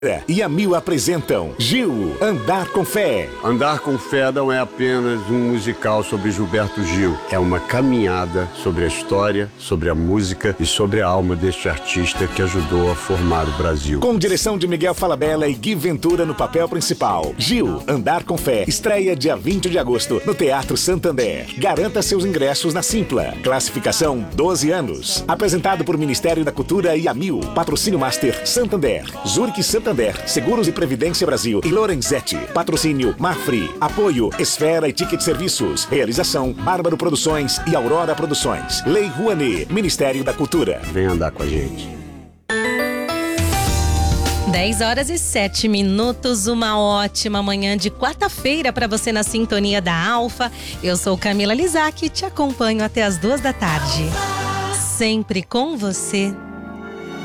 E a Mil apresentam Gil, Andar com Fé. Andar com Fé não é apenas um musical sobre Gilberto Gil. É uma caminhada sobre a história, sobre a música e sobre a alma deste artista que ajudou a formar o Brasil. Com direção de Miguel Falabella e Gui Ventura no papel principal. Gil, Andar com Fé, estreia dia 20 de agosto no Teatro Santander. Garanta seus ingressos na Simpla. Classificação 12 anos. Apresentado por Ministério da Cultura e a Mil. Patrocínio Master Santander. Zurich Santander. Seguros e Previdência Brasil e Lorenzetti. Patrocínio Mafri. Apoio Esfera e Ticket Serviços. Realização Bárbaro Produções e Aurora Produções. Lei Rouanet. Ministério da Cultura. Vem andar com a gente. 10h07, uma ótima manhã de quarta-feira para você na sintonia da Alfa. Eu sou Camila Lizac e te acompanho até as 2 da tarde. Sempre com você.